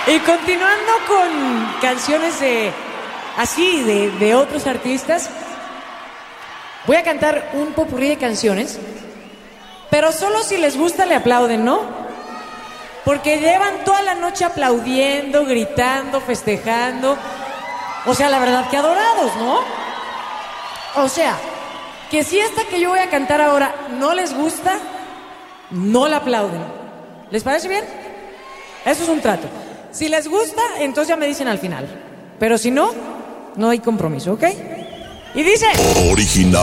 Y continuando con canciones de otros artistas, voy a cantar un popurrí de canciones, pero solo si les gusta le aplauden, ¿no? Porque llevan toda la noche aplaudiendo, gritando, festejando. O sea, la verdad que adorados, ¿no? O sea, que si esta que yo voy a cantar ahora no les gusta, no la aplauden. ¿Les parece bien? Eso es un trato. Si les gusta, entonces ya me dicen al final. Pero si no, no hay compromiso, ¿ok? Y dice... Original.